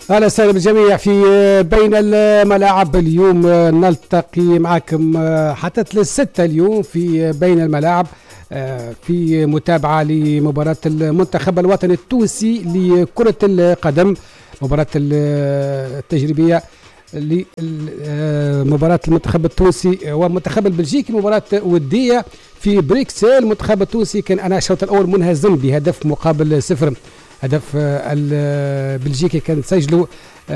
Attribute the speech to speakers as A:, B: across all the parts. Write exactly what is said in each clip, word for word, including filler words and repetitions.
A: اهلا وسهلا بالجميع في بين الملاعب. اليوم نلتقي معكم حتى الستة اليوم في بين الملاعب في متابعة لمباراة المنتخب الوطني التونسي لكرة القدم، مباراة التجريبية لمباراة المنتخب التونسي والمنتخب البلجيكي، مباراة ودية في بريكسل. المنتخب التونسي كان أنا الشوط الأول منهزم بهدف مقابل صفر. هدف البلجيكي كان سجله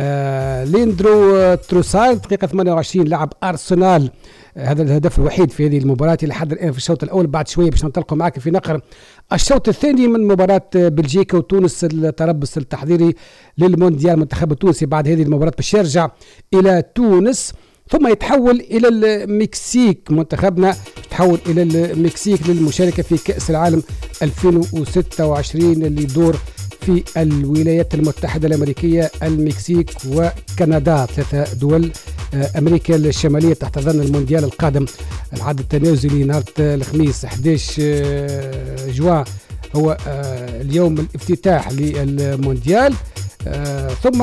A: ليندرو تروسار دقيقة ثمانية وعشرين، لاعب أرسنال. هذا الهدف الوحيد في هذه المباراة لحد الآن في الشوط الأول. بعد شوية باش ننطلقوا معك في نقر الشوط الثاني من مباراة بلجيكا وتونس، التربص التحضيري للمونديال. المنتخب التونسي بعد هذه المباراة باش يرجع إلى تونس ثم يتحول إلى المكسيك. منتخبنا يتحول إلى المكسيك للمشاركة في كأس العالم ألفين وستة وعشرين اللي يدور في الولايات المتحدة الأمريكية، المكسيك وكندا، ثلاثة دول أمريكا الشمالية تحت ظن المونديال القادم. العدد التنازلي نهار الخميس أحد عشر جوان هو اليوم الافتتاح للمونديال، ثم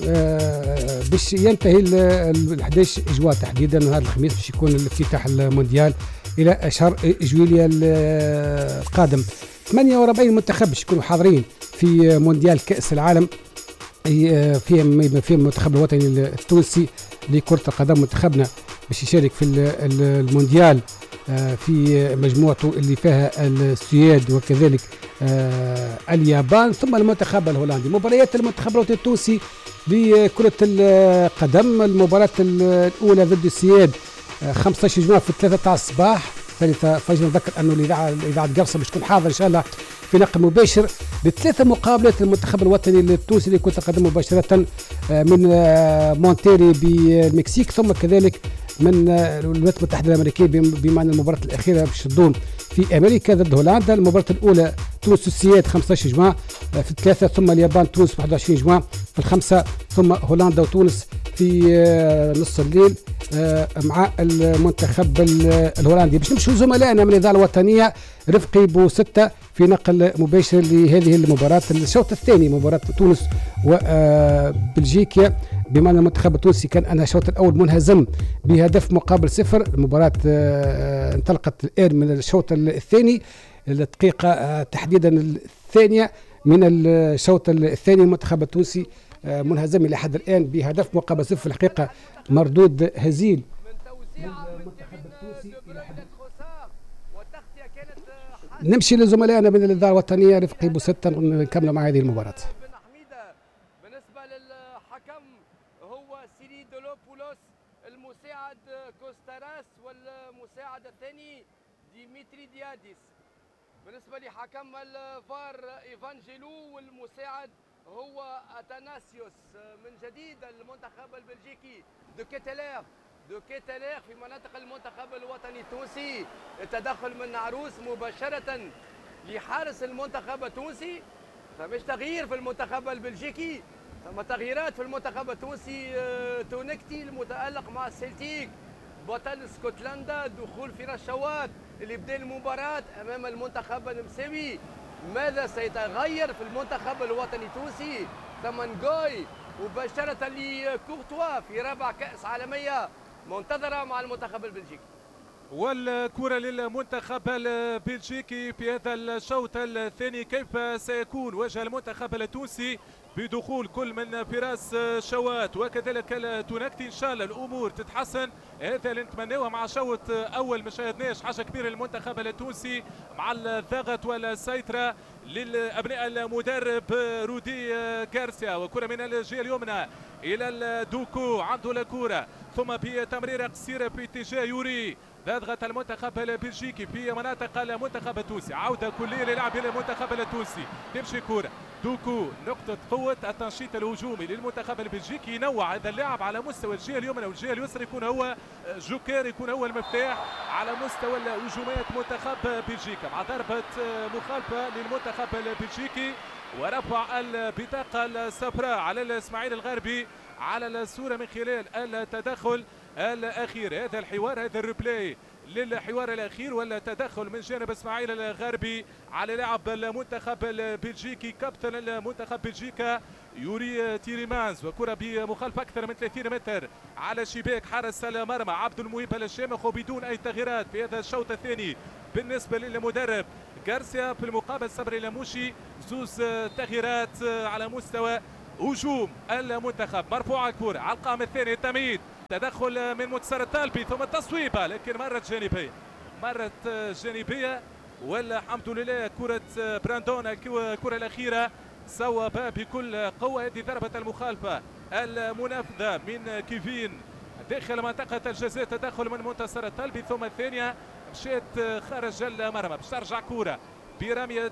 A: باش ينتهي ال أحد عشر جوان تحديدا نهار الخميس باش يكون الافتتاح المونديال إلى شهر جويليا القادم. ثمانية وأربعين منتخب باش يكونوا حاضرين في مونديال كأس العالم، في في المنتخب الوطني التونسي لكرة القدم. منتخبنا باش يشارك في المونديال في مجموعته اللي فيها السويد وكذلك اليابان، ثم المنتخب الهولندي. مباريات المنتخب الوطني التونسي لكرة القدم، المباراة الأولى ضد السويد خمسة عشر جوان في ثلاثة تاع الصباح، ثالثة فجر. نذكر أنه الإذاعة إذاعة قرصة باش تكون حاضر إن شاء الله في نقل مباشر لثلاثة مقابلات المنتخب الوطني التونسي لكرة القدم مباشرة من مونتيري بالمكسيك، ثم كذلك من الولايات المتحدة الأمريكية، بما أن المباراة الأخيرة باش تدور في أمريكا ضد هولندا. المباراة الأولى تونس والسويد خمسة عشر جوان في الثلاثة، ثم اليابان تونس واحد وعشرين جوان في الخمسة، ثم هولندا وتونس في نص الليل مع المنتخب الهولندي. باش نمشوا زملائنا من الإذاعة الوطنية رفقي بوستة في نقل مباشر لهذه المباراة الشوط الثاني، مباراة تونس وبلجيكا. بما أن المنتخب التونسي كان أنا الشوط الأول منهزم بهدف مقابل صفر. المباراة انطلقت الآن من الشوط الثاني، الدقيقة تحديدا الثانية من الشوط الثاني. المنتخب التونسي منهزم إلى حد الآن بهدف مقابل صفر، في الحقيقة مردود هزيل المنتخب التونسي إلى حد. نمشي لزملائنا من الإذاعة الوطنية رفقي بوستة نكمل مع هذه المباراة.
B: بالنسبة للحكم هو سيري دولوبولوس، المساعد كوستاراس، والمساعد الثاني ديمتري دياديس. بالنسبة لحكم الفار إيفانجيلو، والمساعد هو أتاناسيوس. من جديد المنتخب البلجيكي دو كيتلير دو كيتلير في مناطق المنتخب الوطني التونسي. التدخل من عروس مباشرة لحارس المنتخب التونسي. فمش تغيير في المنتخب البلجيكي، ثم تغييرات في المنتخب التونسي. تونكتي المتألق مع السلتيك بطل اسكتلندا، دخول في رشوات اللي بدا المباراة أمام المنتخب النمساوي. ماذا سيتغير في المنتخب الوطني التونسي؟ ثم نجوي مباشرة لكورتوا في رابع كأس عالمية منتظرة مع المنتخب البلجيكي.
C: والكرة للمنتخب البلجيكي في هذا الشوط الثاني. كيف سيكون وجه المنتخب التونسي بدخول كل من فراس شوات وكذلك التونكتي؟ ان شاء الله الامور تتحسن، هذا اللي نتمناوه مع شوط اول. ما شاهدناش حاجه كبيره للمنتخب التونسي مع الضغط والسيطره للابناء المدرب رودي غارسيا. وكره من الجهه اليمنى الى الدوكو، عنده الكره ثم بتمريره قصيره باتجاه يوري. يضغط المنتخب البلجيكي في مناطق المنتخب التونسي، عوده كليه للعب المنتخب التونسي. تمشي كوره دوكو، نقطه قوه التنشيط الهجومي للمنتخب البلجيكي. ينوع هذا اللاعب على مستوى الجهه اليمنى والجهه اليسرى، يكون هو جوكير، يكون هو المفتاح على مستوى الهجومات منتخب بلجيكا. مع ضربه مخالفه للمنتخب البلجيكي ورفع البطاقه الصفراء على الاسماعيلي الغربي على الصوره من خلال التدخل الاخير. هذا الحوار، هذا الريبلاي للحوار الاخير ولا تدخل من جانب اسماعيل الغربي على لاعب المنتخب البلجيكي كابتن المنتخب بلجيكا يوري تيريمانز، وكره بمخالفه اكثر من ثلاثين متر على شباك حارس المرمى عبد الموهب الشامخ، وبدون اي تغييرات في هذا الشوط الثاني بالنسبه للمدرب غارسيا. في المقابل صبري لاموشي زوز تغييرات على مستوى هجوم المنتخب. مرفوعه الكره على القائم الثاني تميد، تدخل من منتصر الطالبي ثم تصويبه لكن مرت جانبيه مرت جانبيه والحمد لله كره براندون الكره الاخيره صوب بكل قوه. هذه ضربه المخالفه المنفذه من كيفين داخل منطقه الجزاء، تدخل من منتصر الطالبي ثم الثانيه مشات خارج المرمى. باش ترجع كره برميه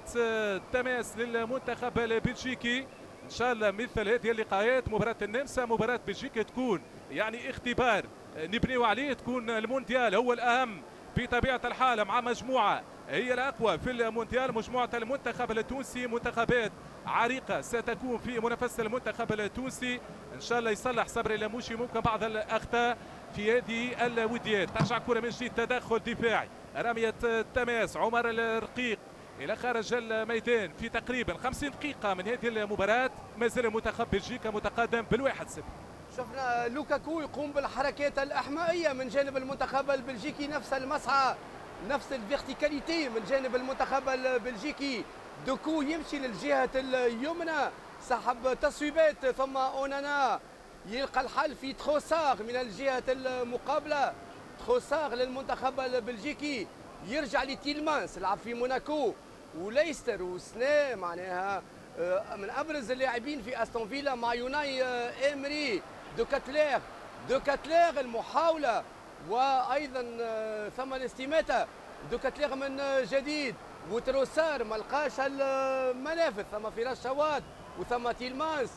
C: تماس للمنتخب البلجيكي. ان شاء الله مثل هذه اللقاءات مباراه النمسا مباراه بلجيكا تكون يعني اختبار نبنيو عليه، تكون المونديال هو الاهم بطبيعه الحال مع مجموعه هي الاقوى في المونديال، مجموعه المنتخب التونسي. منتخبات عريقه ستكون في منافسه المنتخب التونسي. ان شاء الله يصلح صبري لاموشي ممكن بعض الاخطاء في هذه الوديات. ترجع كره من جديد، تدخل دفاعي، رميه تماس عمر الرقيق الى خارج الميدان في تقريبا خمسين دقيقه من هذه المباراه. ما زال المنتخب بلجيكا متقدم بالواحد صفر.
B: شفنا لوكاكو يقوم بالحركات الاحمائيه من جانب المنتخب البلجيكي، نفس المسعى نفس الفيرتيكاليتي من جانب المنتخب البلجيكي. دوكو يمشي للجهه اليمنى، سحب تصويبات ثم اونانا يلقى الحل في تروساغ من الجهه المقابله. تروساغ للمنتخب البلجيكي يرجع لتيلمانس، لعب في موناكو وليستر وسنا، معناها من ابرز اللاعبين في استون فيلا مع يوناي امري. دو كاتلير دو كاتلير المحاوله وايضا ثم الاستماته. دو كاتلير من جديد وتروسار ما لقاش المنافذ، ثم فراس شوات وثم تيلمانس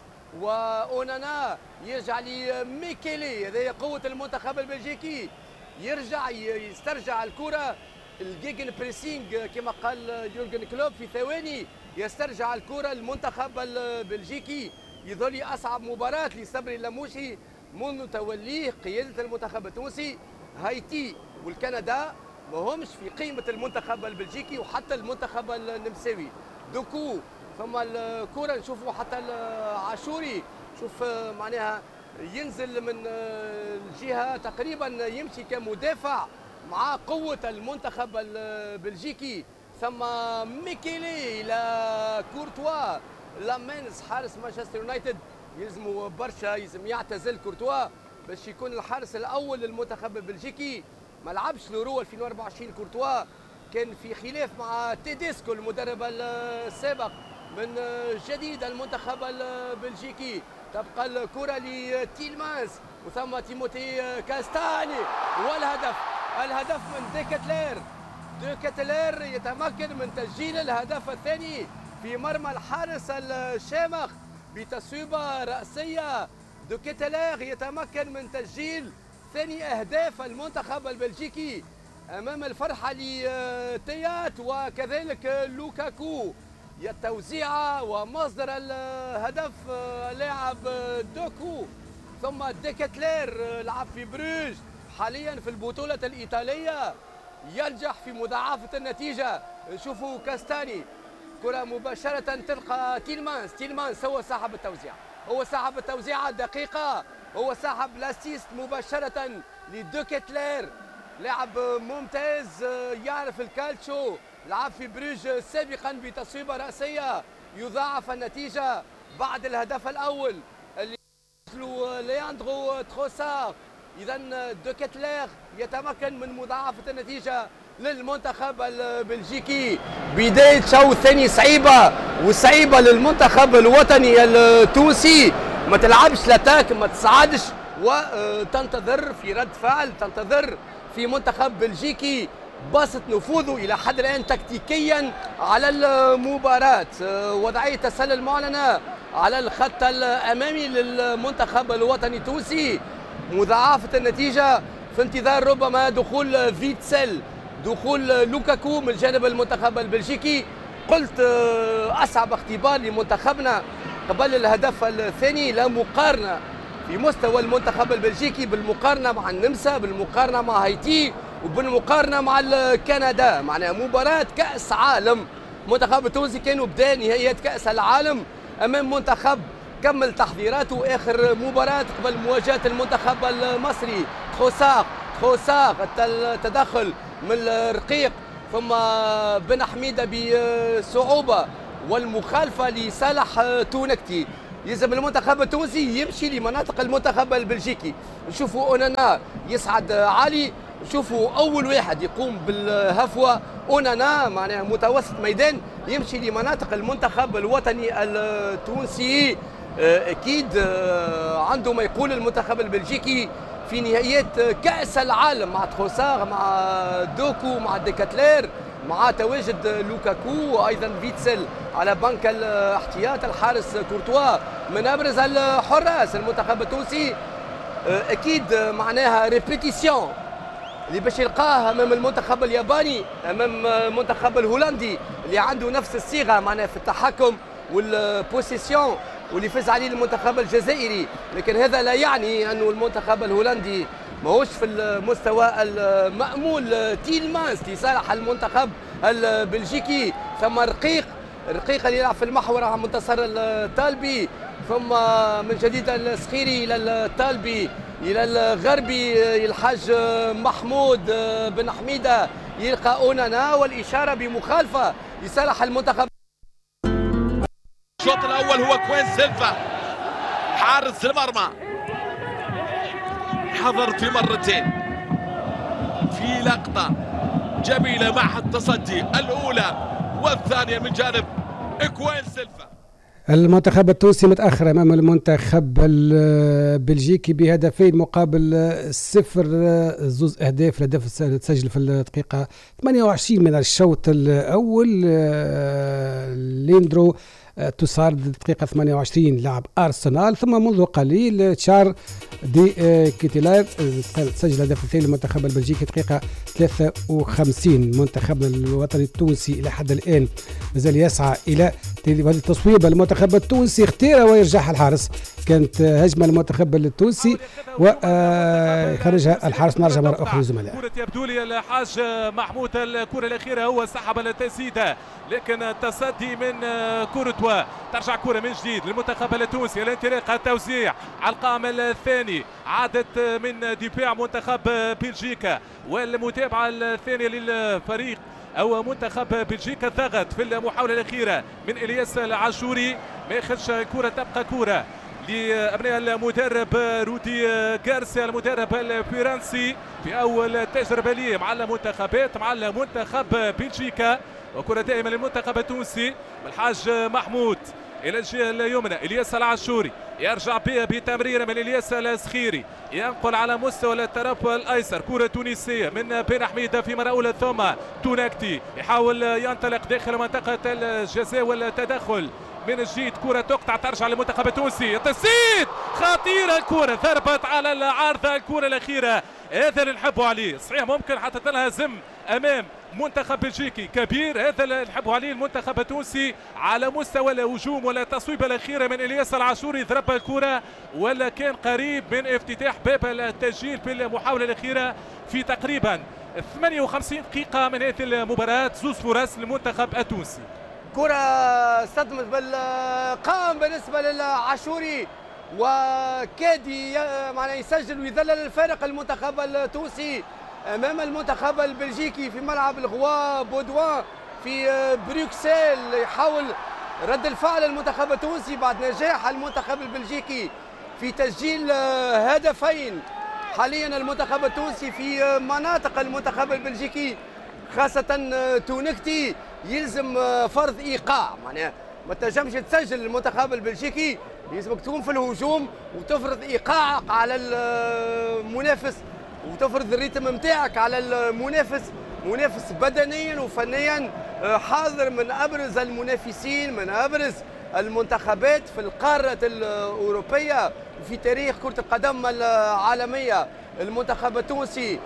B: واونانا يرجع لميكيلي. هذه قوه المنتخب البلجيكي، يرجع يسترجع الكره الجيجن بريسينج كما قال يورجن كلوب في ثواني يسترجع الكره. المنتخب البلجيكي يظل اصعب مباراه لصبري لاموشي منذ توليه قياده المنتخب التونسي. هايتي والكندا ما همش في قيمه المنتخب البلجيكي وحتى المنتخب النمساوي. دوكو ثم الكره نشوفوا حتى العاشوري، شوف معناها ينزل من الجهه تقريبا يمشي كمدافع مع قوه المنتخب البلجيكي. ثم ميكيلي الى كورتوا لامينز حارس مانشستر يونايتد، يلزموا برشا يلزم يعتزل كورتوا باش يكون الحارس الاول للمنتخب البلجيكي. ما لعبش لورو ألفين وأربعة وعشرين كورتوا، كان في خلاف مع تيديسكو المدرب السابق. من جديد المنتخب البلجيكي تبقى الكره لتيلمانس وثم تيموتي كاستاني والهدف الهدف من ديكاتلير. ديكاتلير يتمكن من تسجيل الهدف الثاني في مرمى الحارس الشامخ بتصويبه راسيه. ديكاتلير يتمكن من تسجيل ثاني اهداف المنتخب البلجيكي امام الفرحه لتيات وكذلك لوكاكو. التوزيعه ومصدر الهدف لاعب دوكو. ثم ديكاتلير لعب في بروج حاليا في البطوله الايطاليه، ينجح في مضاعفه النتيجه. نشوفوا كاستاني كره مباشره تلقى تيلمانس. تيلمانس هو صاحب التوزيع، هو صاحب التوزيعه دقيقه، هو صاحب الاسيست مباشره لديكاتلير. لاعب ممتاز يعرف الكالتشو، لعب في بروج سابقا بتصويبه راسيه. يضاعف النتيجه بعد الهدف الاول اللي له لياندرو تروسار. اذا ديكاتلير يتمكن من مضاعفه النتيجه للمنتخب البلجيكي. بدايه شوط ثاني صعيبه وصعيبه للمنتخب الوطني التونسي، ما تلعبش لاتاك، ما تصعدش وتنتظر في رد فعل، تنتظر في منتخب بلجيكي بسط نفوذه الى حد الان تكتيكيا على المباراه. وضعيه تسلل معلنه على الخط الامامي للمنتخب الوطني التونسي. مضاعفه النتيجه في انتظار ربما دخول فيتسل، دخول لوكاكو من جانب المنتخب البلجيكي. قلت اصعب اختبار لمنتخبنا قبل الهدف الثاني، لا مقارنه في مستوى المنتخب البلجيكي بالمقارنه مع النمسا، بالمقارنه مع هايتي وبالمقارنه مع كندا، معناها مباراه كاس عالم. المنتخب التونسي كانوا بدا نهائيات كاس العالم امام منتخب كمل تحضيراته اخر مباراه قبل مواجهه المنتخب المصري. تروسار تروسار التدخل من الرقيق ثم بن حميده بصعوبه والمخالفه لصالح تونكتي. يلزم المنتخب التونسي يمشي لمناطق المنتخب البلجيكي. نشوفوا اونانا يصعد عالي، نشوفوا اول واحد يقوم بالهفوه اونانا معناها متوسط ميدان يمشي لمناطق المنتخب الوطني التونسي. اكيد عنده ما يقول المنتخب البلجيكي في نهائيات كاس العالم مع تروسار مع دوكو مع ديكاتلير مع تواجد لوكاكو وايضا فيتسل على بنك الاحتياط. الحارس كورتوا من ابرز الحراس. المنتخب التونسي اكيد معناها ريبيتيسيون اللي باش يلقاه امام المنتخب الياباني امام المنتخب الهولندي اللي عنده نفس الصيغه معناها في التحكم والبوسيسيون واللي فاز عليه المنتخب الجزائري. لكن هذا لا يعني انه المنتخب الهولندي ماهوش في المستوى المأمول. تيلمانس لصالح المنتخب البلجيكي، ثم رقيق رقيق اللي يلعب في المحور على منتصر الطالبي، ثم من جديد السخيري الى الطالبي الى الغربي الحاج محمود بن حميده يلقى اونانا والاشاره بمخالفه لصالح المنتخب.
D: الشوط الاول هو كوين سيلفا حارس المرمى، حضر في مرتين في لقطه جميله مع التصدي الاولى والثانيه من جانب كوين سيلفا.
A: المنتخب التونسي متأخر أمام المنتخب البلجيكي بهدفين مقابل صفر. زوز أهداف الهدف تسجل في الدقيقة ثمانية وعشرين من الشوط الأول. ليندرو تسارد الدقيقة ثمانية وعشرين لاعب أرسنال، ثم منذ قليل تشار دي كيتيلاير سجل الهدف الثاني للمنتخب البلجيكي دقيقة ثلاثة وخمسين. منتخبنا الوطني التونسي إلى حد الآن مازال يسعى إلى هذه التصويبة. المنتخب التونسي اختار ويرجعها الحارس، كانت هجمة المنتخب التونسي وخرجها الحارس. نرجع مرة أخرى لزملاء.
C: كرة يبدو لي الحاج محمود الكرة الأخيرة هو سحب التسديدة، لكن التصدي من كورتوا. ترجع كرة من جديد للمنتخب التونسي، الانطلاق التوزيع على القائم الثاني عادت من دفاع منتخب بلجيكا، والمتابعة الثانية للفريق أو منتخب بلجيكا. ضغط في المحاولة الأخيرة من إلياس العاشوري، ما ياخذش كرة، تبقى كرة لأبناء المدرب رودي غارسيا المدرب الفرنسي في أول تجربة ليه مع المنتخبات مع المنتخب بلجيكا. وكرة دائما للمنتخب التونسي. الحاج محمود إلى الجهة اليمنى، إلياس العاشوري يرجع بها بتمريرة من إلياس السخيري، ينقل على مستوى الطرف الأيسر. كرة تونسية من بن حميدة في مرة أولى، ثم تونكتي يحاول ينطلق داخل منطقة الجزاء والتدخل من جديد. كرة تقطع ترجع للمنتخب التونسي، تسديد خطيرة، الكرة ضربت على العارضة. الكرة الأخيرة هذا اللي نحبوا عليه، صحيح ممكن حتى لها زم أمام منتخب بلجيكي كبير، هذا اللي نحبوا عليه المنتخب التونسي على مستوى الهجوم. ولا التصويبة الأخيرة من إلياس العاشوري ضرب الكرة، ولا كان قريب من افتتاح باب التسجيل في المحاولة الأخيرة في تقريبا ثمانية وخمسين دقيقة من هذه المباراة. زوز فرص للمنتخب التونسي.
B: كرة صدمت بالقائم بالنسبة للعاشوري وكاد معناه يسجل ويذلل الفارق المنتخب التونسي امام المنتخب البلجيكي في ملعب الغوا بودوان في بروكسل. يحاول رد الفعل المنتخب التونسي بعد نجاح المنتخب البلجيكي في تسجيل هدفين. حاليا المنتخب التونسي في مناطق المنتخب البلجيكي خاصة تونكتي يلزم فرض ايقاع، معناها ما تنجمش تسجل المنتخب البلجيكي، يلزمك تكون في الهجوم وتفرض ايقاعك على المنافس وتفرض الريتم نتاعك على المنافس، منافس بدنيا وفنيا حاضر من ابرز المنافسين من ابرز المنتخبات في القارة الأوروبية وفي تاريخ كرة القدم العالمية. المنتخب التونسي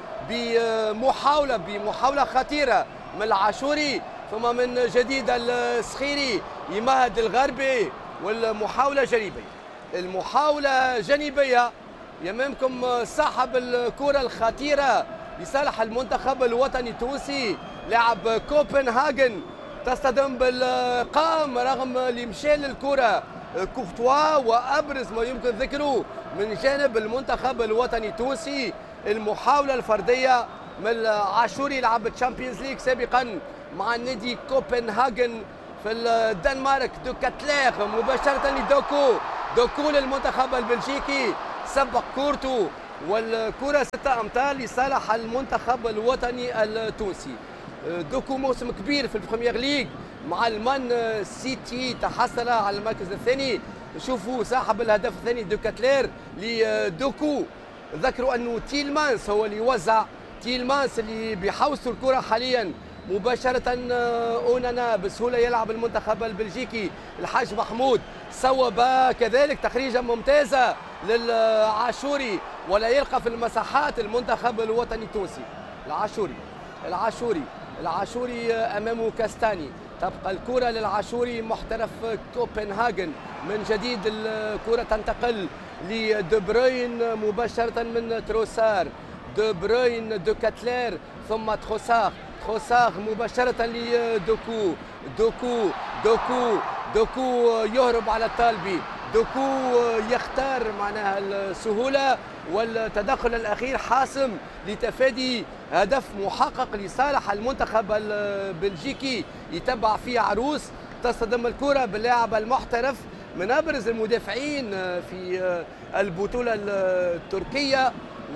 B: بمحاولة بمحاولة خطيرة من العاشوري، ثم من جديد السخيري يمهد الغربي، والمحاولة جانبية. المحاولة جانبية أمامكم صاحب الكرة الخطيرة لصالح المنتخب الوطني التونسي. لاعب كوبنهاجن تصطدم بالقام رغم اللي مشى للكره كورتوا، وابرز ما يمكن ذكره من جانب المنتخب الوطني التونسي المحاوله الفرديه من عاشوري، لعب تشامبيونز ليج سابقا مع النادي كوبنهاجن في الدنمارك. دو كاتلير مباشره لدوكو، دوكو للمنتخب البلجيكي سبق كورتو، والكره ستة امتار لصالح المنتخب الوطني التونسي. دوكو موسم كبير في البريمير ليج مع المان سيتي، تحصل على المركز الثاني. شوفوا صاحب الهدف الثاني دو كاتلير لدوكو. ذكروا انه تيلمانس هو اللي وزع، تيلمانس اللي بيحوسوا الكره حاليا مباشرة. اونانا بسهولة يلعب المنتخب البلجيكي. الحاج محمود صوب كذلك تخريجة ممتازة للعاشوري، ولا يلقى في المساحات المنتخب الوطني التونسي. العاشوري العاشوري العاشوري امامه كاستاني، تبقى الكرة للعاشوري محترف كوبنهاجن. من جديد الكرة تنتقل لدو بروين مباشرة من تروسار، دو بروين دو كاتلير ثم تروسار، تروسار مباشرة لدوكو، دوكو دوكو دوكو يهرب على الطالبي، دوكو يختار معناها السهولة والتدخل الأخير حاسم لتفادي هدف محقق لصالح المنتخب البلجيكي يتبع فيه عروس. تصطدم الكرة باللاعب المحترف من أبرز المدافعين في البطولة التركية،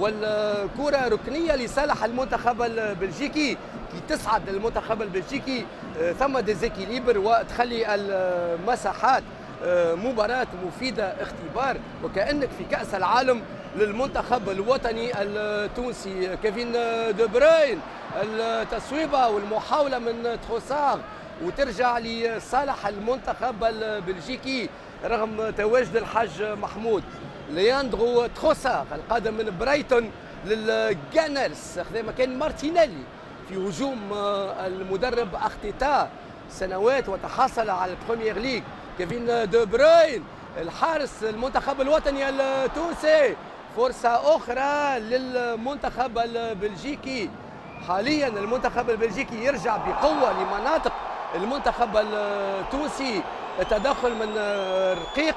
B: والكرة ركنية لصالح المنتخب البلجيكي كي تصعد المنتخب البلجيكي ثم ديزيكيليبر وتخلي المساحات. مباراة مفيدة اختبار وكأنك في كأس العالم للمنتخب الوطني التونسي. كيفين دو بروين التصويبة والمحاولة من تروسار وترجع لصالح المنتخب البلجيكي رغم تواجد الحاج محمود. لياندرو تروسار القادم من برايتون للجانرز خذا مكان مارتينيلي في هجوم المدرب أختيتا سنوات وتحصل على البريمير ليج. كيفين دو بروين الحارس المنتخب الوطني التونسي، فرصة أخرى للمنتخب البلجيكي. حاليا المنتخب البلجيكي يرجع بقوة لمناطق المنتخب التونسي. التدخل من رقيق.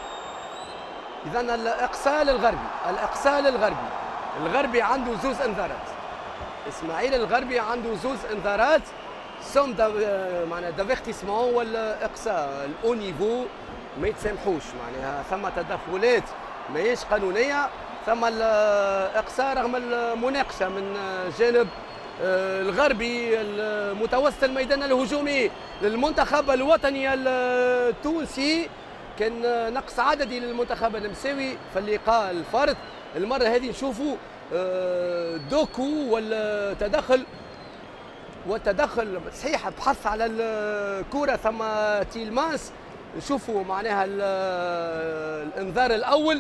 B: إذا الإقصاء للغربي، الإقصاء للغربي، الغربي عنده زوز انذارات. إسماعيل الغربي عنده زوز انذارات، سوم معناها دافيرتيسمون والإقصاء الأو نيفو ما يتسامحوش، معناها ثم تدخلات ماهيش قانونية، ثم الإقصاء رغم المناقشة من جانب الغربي المتوسط الميدان الهجومي للمنتخب الوطني التونسي. كان نقص عددي للمنتخب النمساوي في اللقاء الفارط. المرة هذه نشوفوا دوكو والتدخل والتدخل صحيح بحث على الكرة ثم تيلمانس. نشوفوا معناها الانذار الأول،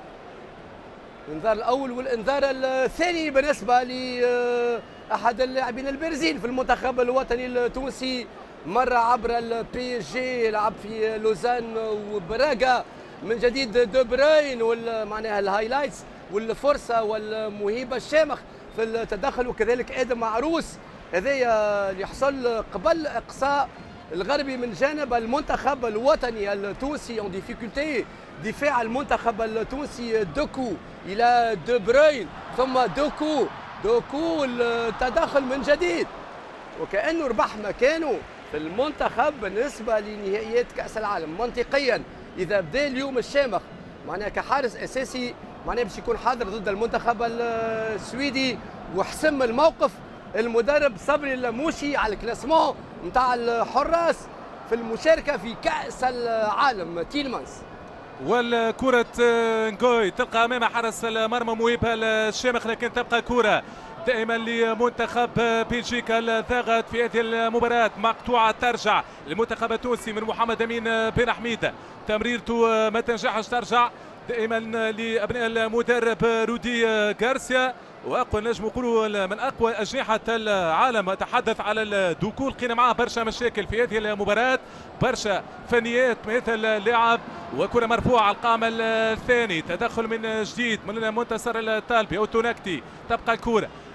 B: الانذار الأول والانذار الثاني بالنسبة لأحد اللاعبين البارزين في المنتخب الوطني التونسي. مرة عبر البي اس جي، لعب في لوزان وبراغا. من جديد دو بروين ومعناها الهايلايتس والفرصة والموهبة الشامخ في التدخل، وكذلك آدم عروس هذايا اللي يحصل قبل إقصاء الغربي من جانب المنتخب الوطني التونسي. اون ديفيكولتي دفاع المنتخب التونسي. دوكو إلى دو بروين ثم دوكو، دوكو التدخل من جديد وكأنه ربح مكانه في المنتخب بالنسبة لنهائيات كأس العالم. منطقيا إذا بدا اليوم الشامخ معناها كحارس أساسي معناها باش يكون حاضر ضد المنتخب السويدي وحسم الموقف المدرب صبري اللموشي على الكلاسمون نتاع الحراس في المشاركة في كأس العالم. تيلمانس
C: والكرة نجوي تلقى أمام حارس المرمى موهبة الشامخ، لكن تبقى كرة دائما لمنتخب بلجيكا الضاغط في هذه المباراة. مقطوعة ترجع للمنتخب التونسي من محمد أمين بن حميد، تمريرته ما تنجحش ترجع دائما لأبناء المدرب رودي غارسيا، واقوى نجم نقولوا من اقوى اجنحه العالم. اتحدث على الدخول، لقينا معاه برشا مشاكل في هذه المباراه، برشا فنيات من هذا اللاعب. وكره مرفوعه على القائم الثاني، تدخل من جديد من منتصر الطالبي او تونكتي. تبقى الكره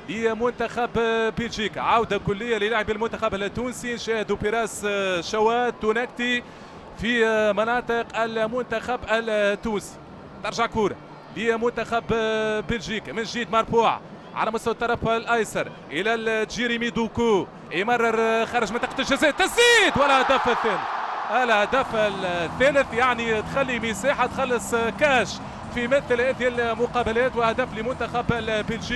C: لمنتخب بلجيكا. عودة كلية للاعبي المنتخب التونسي. نشاهدوا فراس شوات تونكتي في مناطق المنتخب التونسي. ترجع كورة لمنتخب بلجيكا من جديد مرفوعة على مستوى الطرف الايسر الى جيريمي دوكو، يمرر خارج منطقة الجزاء، تسديد ولا هدف الثالث. الهدف الثالث يعني تخلي مساحة تخلص كاش في مثل هذه المقابلات، وهدف لمنتخب البلجيكي.